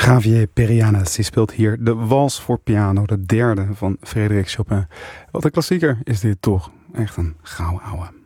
Javier Perianes, die speelt hier de Wals voor piano, de derde van Frédéric Chopin. Wat een klassieker is dit toch. Echt een gouden ouwe.